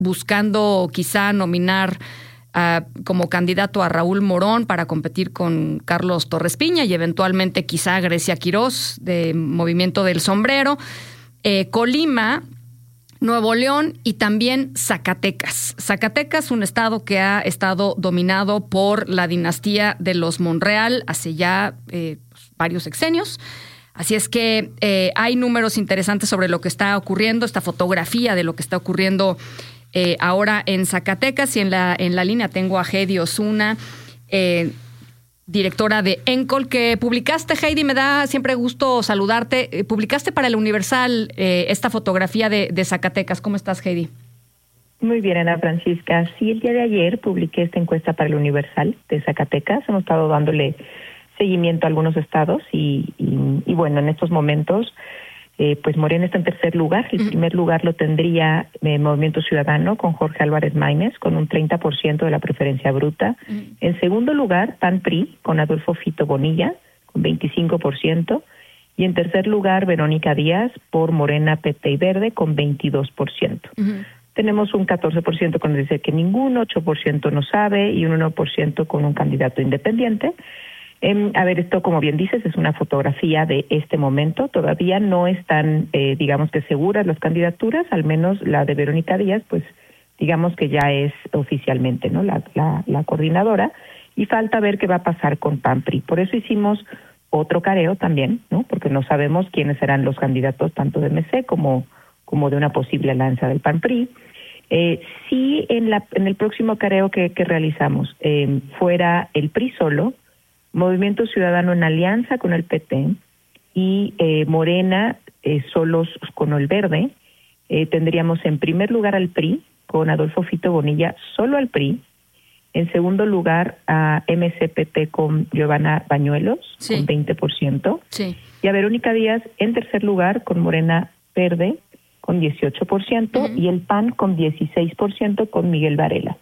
buscando quizá nominar como candidato a Raúl Morón para competir con Carlos Torres Piña y eventualmente quizá Grecia Quirós de Movimiento del Sombrero, Colima, Nuevo León y también Zacatecas. Zacatecas, un estado que ha estado dominado por la dinastía de los Monreal hace ya varios sexenios. Así es que hay números interesantes sobre lo que está ocurriendo, esta fotografía de lo que está ocurriendo ahora en Zacatecas. Y en la línea tengo a Heidi Osuna, directora de ENCOL, que publicaste, Heidi, me da siempre gusto saludarte. Publicaste para El Universal esta fotografía de Zacatecas. ¿Cómo estás, Heidi? Muy bien, Ana Francisca. Sí, el día de ayer publiqué esta encuesta para El Universal de Zacatecas. Hemos estado dándole seguimiento a algunos estados y bueno, en estos momentos pues Morena está en tercer lugar. El primer lugar lo tendría Movimiento Ciudadano con Jorge Álvarez Maínez con un 30% de la preferencia bruta. En segundo lugar, PAN-PRI con Adolfo Fito Bonilla con 25%. Y en tercer lugar, Verónica Díaz por Morena, PT y Verde con 22%. Tenemos un 14% con dice que ninguno, 8% no sabe y un 1% con un candidato independiente. A ver, esto, como bien dices, es una fotografía de este momento. Todavía no están, digamos que seguras las candidaturas, al menos la de Verónica Díaz, pues digamos que ya es oficialmente, ¿no? La coordinadora, y falta ver qué va a pasar con PAN-PRI. Por eso hicimos otro careo también, ¿no? Porque no sabemos quiénes serán los candidatos tanto de MC como de una posible alianza del PAN-PRI. Si en el próximo careo que realizamos fuera el PRI solo, Movimiento Ciudadano en alianza con el PT y Morena solos con el Verde, tendríamos en primer lugar al PRI con Adolfo Fito Bonilla, solo al PRI. En segundo lugar a MC-PT con Giovanna Bañuelos, sí, con 20%. Sí. Y a Verónica Díaz en tercer lugar con Morena Verde con 18% y el PAN con 16% con Miguel Varela.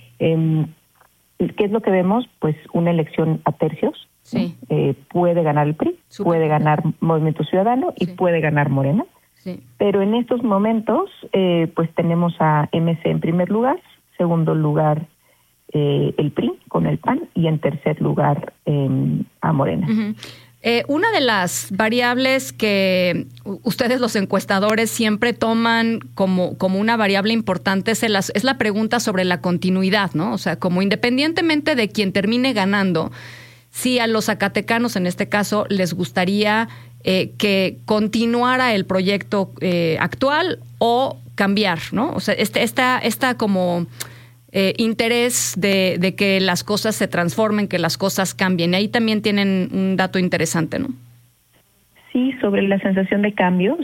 ¿Qué es lo que vemos? Pues una elección a tercios. Sí. Puede ganar el PRI, puede ganar Movimiento Ciudadano y puede ganar Morena. Sí. Pero en estos momentos, pues tenemos a MC en primer lugar, segundo lugar el PRI con el PAN y en tercer lugar a Morena. Una de las variables que ustedes los encuestadores siempre toman como una variable importante es la pregunta sobre la continuidad, ¿no? O sea, como independientemente de quien termine ganando, si a los zacatecanos en este caso les gustaría que continuara el proyecto actual o cambiar, ¿no? O sea, esta como interés de que las cosas se transformen, que las cosas cambien. Y ahí también tienen un dato interesante, ¿no? Sí, sobre la sensación de cambio,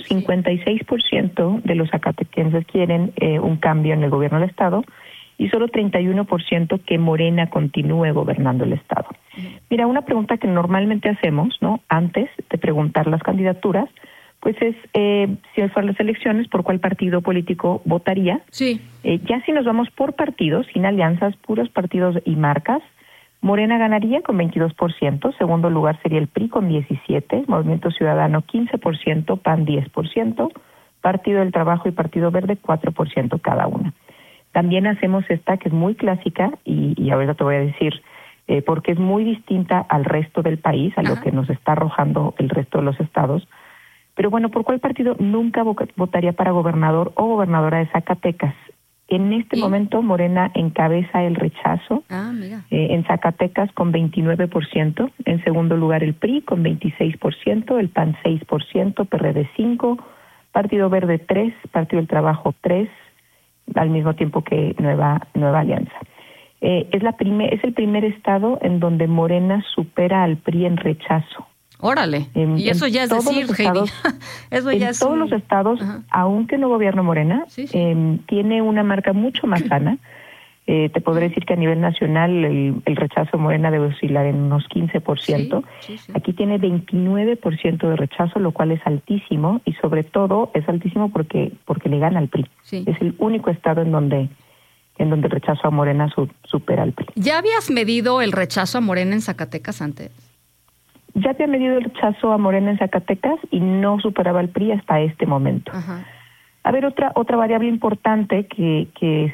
56% de los zacatequenses quieren un cambio en el gobierno del Estado y solo 31% que Morena continúe gobernando el Estado. Mira, una pregunta que normalmente hacemos, ¿no? Antes de preguntar las candidaturas, pues es, si fueran las elecciones, ¿por cuál partido político votaría? Sí. Ya si nos vamos por partidos, sin alianzas, puros partidos y marcas, Morena ganaría con 22%, segundo lugar sería el PRI con 17%, Movimiento Ciudadano 15%, PAN 10%, Partido del Trabajo y Partido Verde 4% cada una. También hacemos esta que es muy clásica y ahorita te voy a decir porque es muy distinta al resto del país, a lo que nos está arrojando el resto de los estados. Pero bueno, ¿por cuál partido nunca votaría para gobernador o gobernadora de Zacatecas? En este momento Morena encabeza el rechazo en Zacatecas con 29%, en segundo lugar el PRI con 26%, el PAN 6%, PRD 5%, Partido Verde 3%, Partido del Trabajo 3%, al mismo tiempo que Nueva Alianza. Es el primer estado en donde Morena supera al PRI en rechazo. Órale, y eso ya es decir, Heidi. Eso ya es todos los estados, aunque no gobierna Morena, tiene una marca mucho más sana. Te podré decir que a nivel nacional el rechazo a Morena debe oscilar en unos 15%. Sí. Aquí tiene 29% de rechazo, lo cual es altísimo, y sobre todo es altísimo porque le gana al PRI. Sí. Es el único estado en donde el rechazo a Morena supera al PRI. ¿Ya habías medido el rechazo a Morena en Zacatecas antes? Ya había medido el rechazo a Morena en Zacatecas y no superaba al PRI hasta este momento. A ver, otra variable importante que